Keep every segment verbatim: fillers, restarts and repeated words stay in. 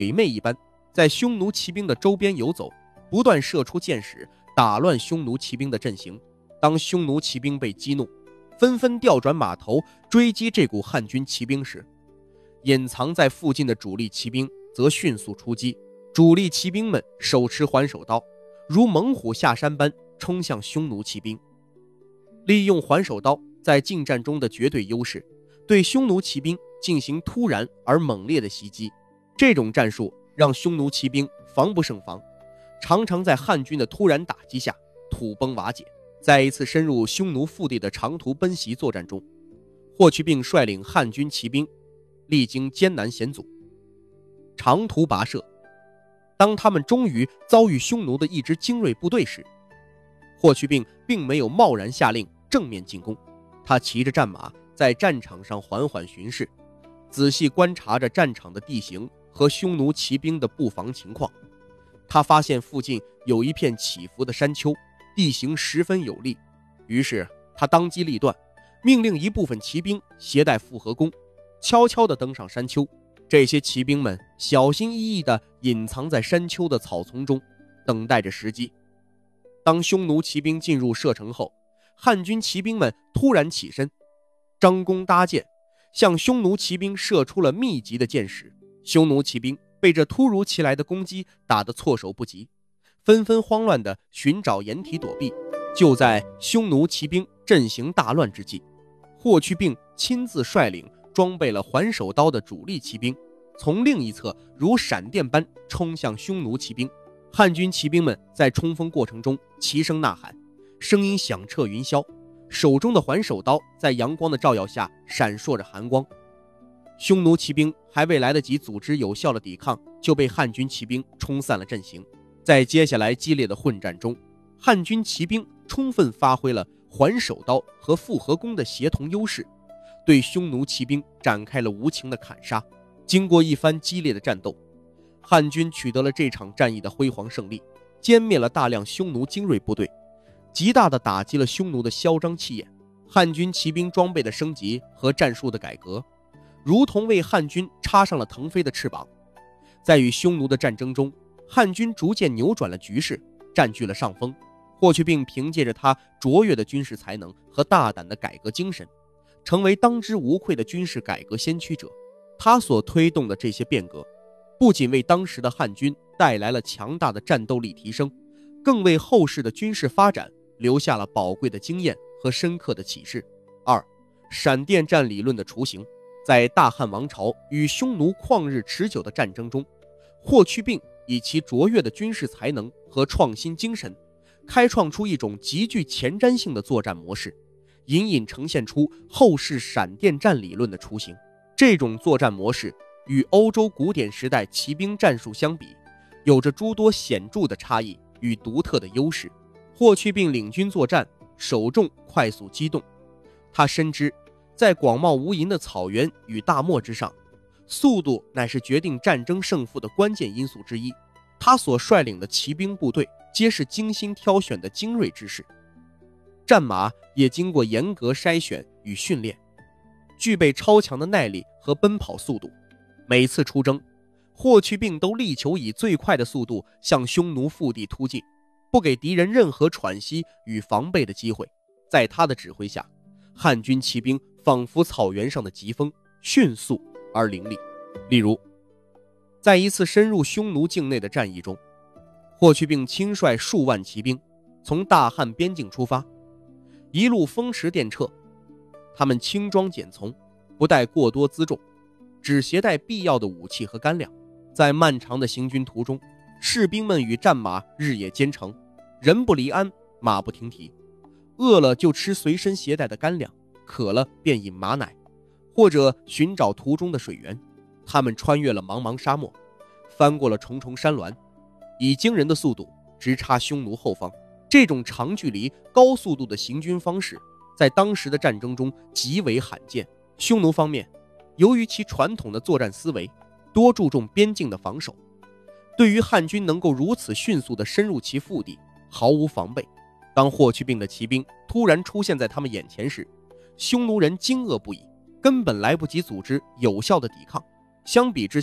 鬼魅一般，在匈奴骑兵的周边游走，不断射出箭矢，打乱匈奴骑兵的阵型。当匈奴骑兵被激怒，纷纷调转马头追击这股汉军骑兵时，隐藏在附近的主力骑兵则迅速出击。主力骑兵们手持环手刀，如猛虎下山般冲向匈奴骑兵，利用环手刀在近战中的绝对优势，对匈奴骑兵进行突然而猛烈的袭击。这种战术让匈奴骑兵防不胜防，常常在汉军的突然打击下土崩瓦解。在一次深入匈奴腹地的长途奔袭作战中，霍去病率领汉军骑兵历经艰难险阻，长途跋涉。当他们终于遭遇匈奴的一支精锐部队时，霍去病并没有贸然下令正面进攻，他骑着战马在战场上缓缓巡视，仔细观察着战场的地形和匈奴骑兵的布防情况。他发现附近有一片起伏的山丘，地形十分有利，于是他当机立断，命令一部分骑兵携带复合弓，悄悄地登上山丘。这些骑兵们小心翼翼地隐藏在山丘的草丛中，等待着时机。当匈奴骑兵进入射程后，汉军骑兵们突然起身，张弓搭箭，向匈奴骑兵射出了密集的箭矢。匈奴骑兵被这突如其来的攻击打得措手不及，纷纷慌乱地寻找掩体躲避。就在匈奴骑兵阵型大乱之际，霍去病亲自率领装备了环手刀的主力骑兵，从另一侧如闪电般冲向匈奴骑兵。汉军骑兵们在冲锋过程中齐声呐喊，声音响彻云霄，手中的环手刀在阳光的照耀下闪烁着寒光。匈奴骑兵还未来得及组织有效的抵抗，就被汉军骑兵冲散了阵型。在接下来激烈的混战中，汉军骑兵充分发挥了环手刀和复合弓的协同优势，对匈奴骑兵展开了无情的砍杀。经过一番激烈的战斗，汉军取得了这场战役的辉煌胜利，歼灭了大量匈奴精锐部队，极大地打击了匈奴的嚣张气焰。汉军骑兵装备的升级和战术的改革，如同为汉军插上了腾飞的翅膀。在与匈奴的战争中，汉军逐渐扭转了局势，占据了上风。霍去病凭借着他卓越的军事才能和大胆的改革精神，成为当之无愧的军事改革先驱者。他所推动的这些变革，不仅为当时的汉军带来了强大的战斗力提升，更为后世的军事发展留下了宝贵的经验和深刻的启示。二、闪电战理论的雏形。在大汉王朝与匈奴旷日持久的战争中，霍去病以其卓越的军事才能和创新精神，开创出一种极具前瞻性的作战模式，隐隐呈现出后世闪电战理论的雏形。这种作战模式与欧洲古典时代骑兵战术相比，有着诸多显著的差异与独特的优势。霍去病领军作战，首重快速机动。他深知在广袤无垠的草原与大漠之上，速度乃是决定战争胜负的关键因素之一。他所率领的骑兵部队皆是精心挑选的精锐之士，战马也经过严格筛选与训练，具备超强的耐力和奔跑速度。每次出征，霍去病都力求以最快的速度向匈奴腹地突进，不给敌人任何喘息与防备的机会。在他的指挥下，汉军骑兵仿佛草原上的疾风，迅速而凌厉。例如，在一次深入匈奴境内的战役中，霍去病亲率数万骑兵从大汉边境出发，一路风驰电掣。他们轻装简从，不带过多辎重，只携带必要的武器和干粮。在漫长的行军途中，士兵们与战马日夜兼程，人不离鞍，马不停蹄。饿了就吃随身携带的干粮，渴了便饮马奶，或者寻找途中的水源。他们穿越了茫茫沙漠，翻过了重重山峦，以惊人的速度直插匈奴后方。这种长距离高速度的行军方式在当时的战争中极为罕见。匈奴方面由于其传统的作战思维，多注重边境的防守，对于汉军能够如此迅速地深入其腹地毫无防备。当霍去病的骑兵突然出现在他们眼前时，匈奴人惊愕不已，根本来不及组织有效的抵抗。相比之下，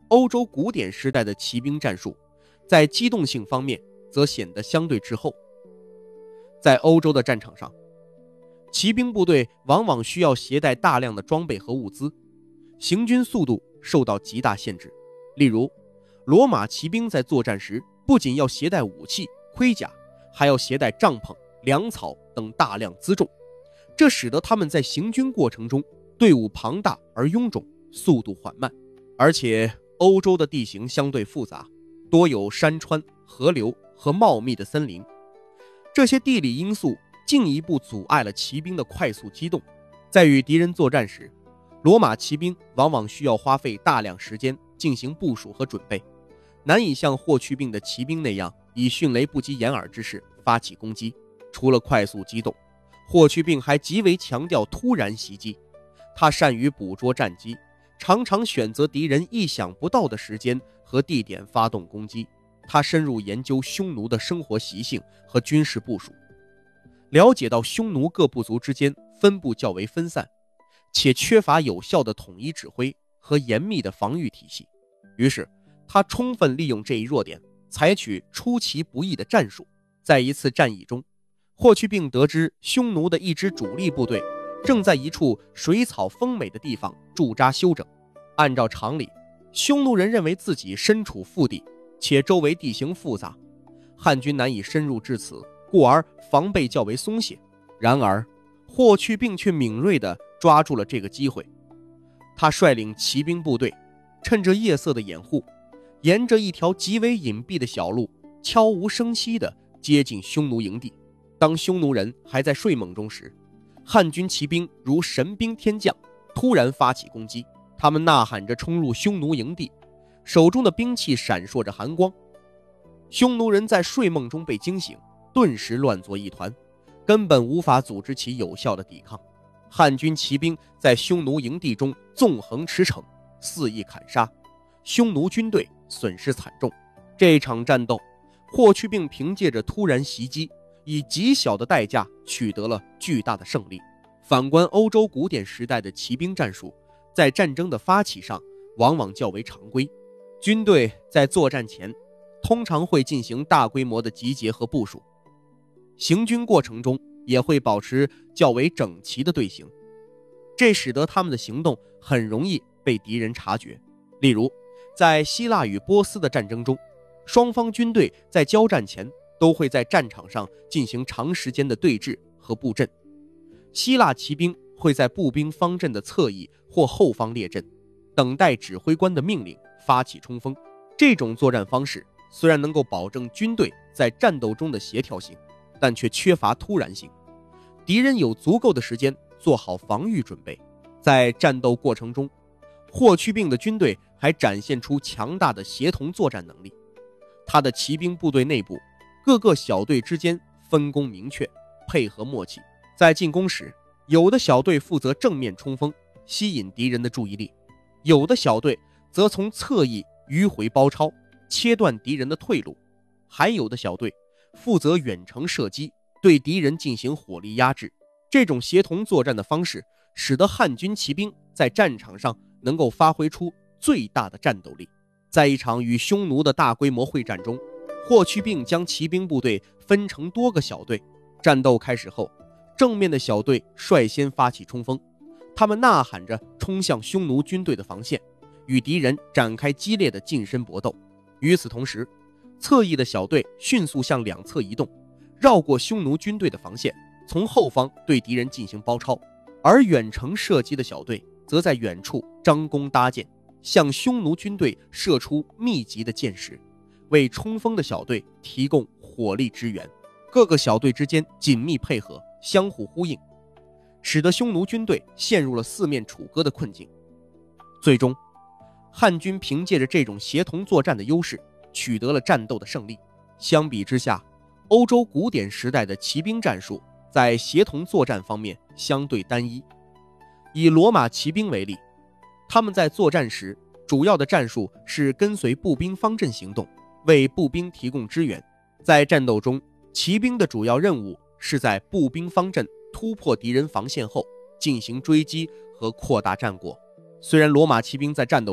欧洲古典时代的骑兵战术在机动性方面则显得相对滞后。在欧洲的战场上，骑兵部队往往需要携带大量的装备和物资，行军速度受到极大限制。例如，罗马骑兵在作战时不仅要携带武器、盔甲，还要携带帐篷、粮草等大量辎重，这使得他们在行军过程中队伍庞大而臃肿，速度缓慢。而且欧洲的地形相对复杂，多有山川、河流和茂密的森林，这些地理因素进一步阻碍了骑兵的快速机动。在与敌人作战时，罗马骑兵往往需要花费大量时间进行部署和准备，难以像霍去病的骑兵那样以迅雷不及掩耳之势发起攻击。除了快速机动，霍去病还极为强调突然袭击。他善于捕捉战机，常常选择敌人意想不到的时间和地点发动攻击。他深入研究匈奴的生活习性和军事部署，了解到匈奴各部族之间分布较为分散，且缺乏有效的统一指挥和严密的防御体系。于是他充分利用这一弱点，采取出其不意的战术。在一次战役中，霍去病得知匈奴的一支主力部队正在一处水草丰美的地方驻扎休整。按照常理，匈奴人认为自己身处腹地，且周围地形复杂，汉军难以深入至此，故而防备较为松懈。然而霍去病却敏锐地抓住了这个机会，他率领骑兵部队，趁着夜色的掩护，沿着一条极为隐蔽的小路，悄无声息地接近匈奴营地。当匈奴人还在睡梦中时，汉军骑兵如神兵天降，突然发起攻击。他们呐喊着冲入匈奴营地，手中的兵器闪烁着寒光。匈奴人在睡梦中被惊醒，顿时乱作一团，根本无法组织起有效的抵抗。汉军骑兵在匈奴营地中纵横驰骋，肆意砍杀，匈奴军队损失惨重。这场战斗，霍去病凭借着突然袭击，以极小的代价取得了巨大的胜利。反观欧洲古典时代的骑兵战术，在战争的发起上往往较为常规。军队在作战前通常会进行大规模的集结和部署，行军过程中也会保持较为整齐的队形，这使得他们的行动很容易被敌人察觉。例如，在希腊与波斯的战争中，双方军队在交战前都会在战场上进行长时间的对峙和布阵。希腊骑兵会在步兵方阵的侧翼或后方列阵，等待指挥官的命令发起冲锋。这种作战方式虽然能够保证军队在战斗中的协调性，但却缺乏突然性。敌人有足够的时间做好防御准备。在战斗过程中，霍去病的军队还展现出强大的协同作战能力。他的骑兵部队内部各个小队之间分工明确，配合默契。在进攻时，有的小队负责正面冲锋，吸引敌人的注意力，有的小队则从侧翼迂回包抄，切断敌人的退路，还有的小队负责远程射击，对敌人进行火力压制。这种协同作战的方式使得汉军骑兵在战场上能够发挥出最大的战斗力。在一场与匈奴的大规模会战中，霍去病将骑兵部队分成多个小队。战斗开始后，正面的小队率先发起冲锋，他们呐喊着冲向匈奴军队的防线，与敌人展开激烈的近身搏斗。与此同时，侧翼的小队迅速向两侧移动，绕过匈奴军队的防线，从后方对敌人进行包抄。而远程射击的小队则在远处张弓搭箭，向匈奴军队射出密集的箭矢，为冲锋的小队提供火力支援。各个小队之间紧密配合，相互呼应，使得匈奴军队陷入了四面楚歌的困境。最终，汉军凭借着这种协同作战的优势，取得了战斗的胜利。相比之下，欧洲古典时代的骑兵战术在协同作战方面相对单一。以罗马骑兵为例，他们在作战时主要的战术是跟随步兵方阵行动，为步兵提供支援。在战斗中，骑兵的主要任务是在步兵方阵突破敌人防线后进行追击和扩大战果。虽然罗马骑兵在战斗中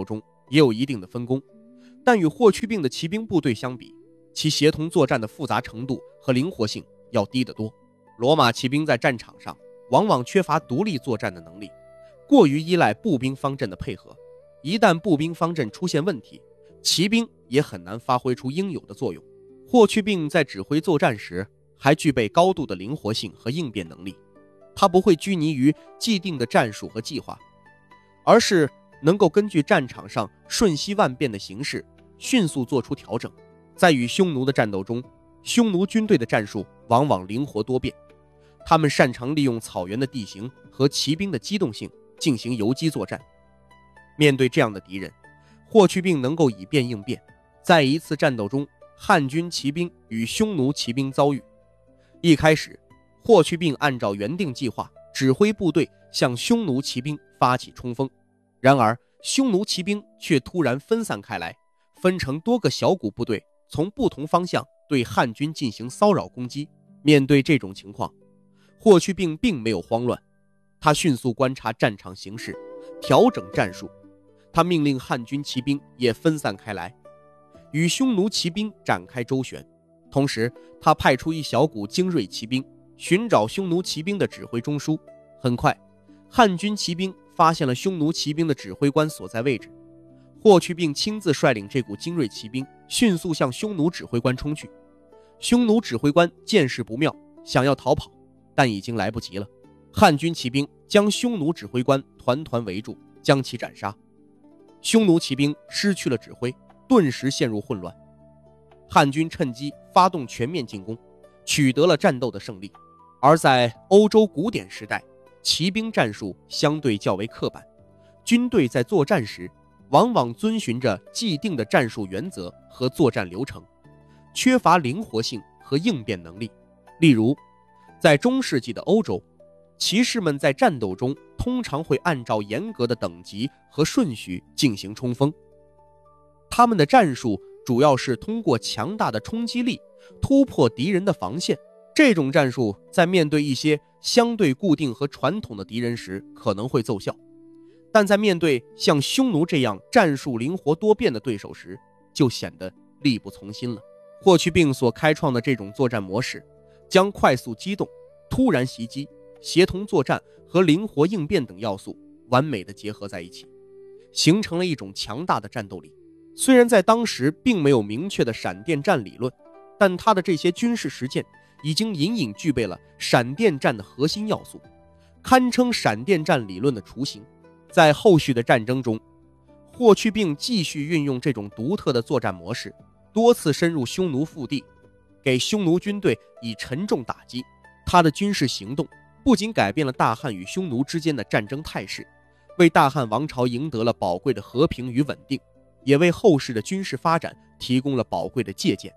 也有一定的分工，但与霍去病的骑兵部队相比，其协同作战的复杂程度和灵活性要低得多。罗马骑兵在战场上往往缺乏独立作战的能力，过于依赖步兵方阵的配合，一旦步兵方阵出现问题，骑兵也很难发挥出应有的作用。霍去病在指挥作战时还具备高度的灵活性和应变能力，他不会拘泥于既定的战术和计划，而是能够根据战场上瞬息万变的形势迅速做出调整。在与匈奴的战斗中，匈奴军队的战术往往灵活多变，他们擅长利用草原的地形和骑兵的机动性进行游击作战。面对这样的敌人，霍去病能够以变应变。在一次战斗中，汉军骑兵与匈奴骑兵遭遇。一开始，霍去病按照原定计划指挥部队向匈奴骑兵发起冲锋，然而匈奴骑兵却突然分散开来，分成多个小股部队，从不同方向对汉军进行骚扰攻击。面对这种情况，霍去病并没有慌乱，他迅速观察战场形势，调整战术。他命令汉军骑兵也分散开来，与匈奴骑兵展开周旋。同时，他派出一小股精锐骑兵寻找匈奴骑兵的指挥中枢。很快，汉军骑兵发现了匈奴骑兵的指挥官所在位置。霍去病亲自率领这股精锐骑兵迅速向匈奴指挥官冲去。匈奴指挥官见势不妙，想要逃跑，但已经来不及了。汉军骑兵将匈奴指挥官团团围住，将其斩杀。匈奴骑兵失去了指挥，顿时陷入混乱。汉军趁机发动全面进攻，取得了战斗的胜利。而在欧洲古典时代，骑兵战术相对较为刻板，军队在作战时往往遵循着既定的战术原则和作战流程，缺乏灵活性和应变能力。例如，在中世纪的欧洲，骑士们在战斗中通常会按照严格的等级和顺序进行冲锋，他们的战术主要是通过强大的冲击力突破敌人的防线。这种战术在面对一些相对固定和传统的敌人时可能会奏效，但在面对像匈奴这样战术灵活多变的对手时，就显得力不从心了。霍去病所开创的这种作战模式，将快速机动、突然袭击、协同作战和灵活应变等要素完美地结合在一起，形成了一种强大的战斗力。虽然在当时并没有明确的闪电战理论，但他的这些军事实践已经隐隐具备了闪电战的核心要素，堪称闪电战理论的雏形。在后续的战争中，霍去病继续运用这种独特的作战模式，多次深入匈奴腹地，给匈奴军队以沉重打击。他的军事行动不仅改变了大汉与匈奴之间的战争态势，为大汉王朝赢得了宝贵的和平与稳定，也为后世的军事发展提供了宝贵的借鉴。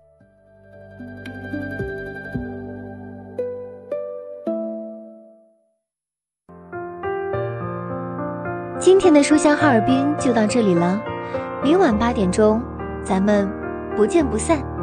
今天的书香哈尔滨就到这里了，明晚八点钟，咱们不见不散。